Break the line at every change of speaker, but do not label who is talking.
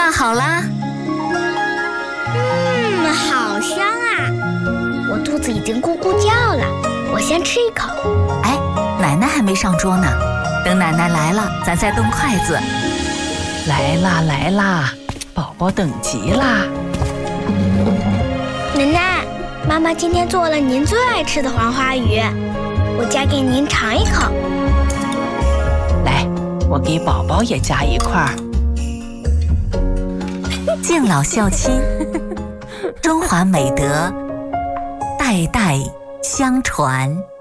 烫好啦。
好香啊！我肚子已经咕咕叫了，我先吃一口。
哎，奶奶还没上桌呢，等奶奶来了，咱再动筷子。
来啦来啦，宝宝等急啦！
奶奶，妈妈今天做了您最爱吃的黄花鱼，我夹给您尝一口。
来，我给宝宝也夹一块儿。
敬老孝亲，中华美德代代相传。